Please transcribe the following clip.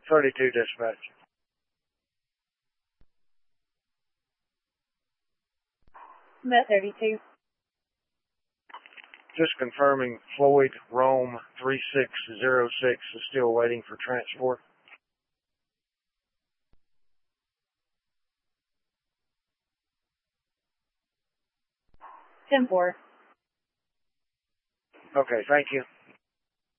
32 dispatch. Met 32. Just confirming Floyd Rome 3606 is still waiting for transport. 10-4. Okay, thank you.